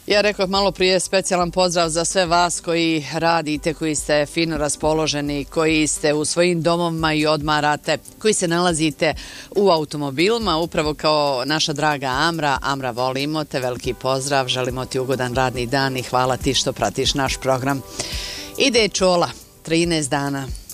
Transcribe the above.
Ja rekao malo prije specijalan pozdrav za sve vas koji radite, koji ste fino raspoloženi, koji ste u svojim domovima i odmarate, koji se nalazite u automobilima, upravo kao naša draga Amra. Amra, volimo te, veliki pozdrav, želimo ti ugodan radni dan i hvala ti što pratiš naš program. Ide Čola, 13 dana.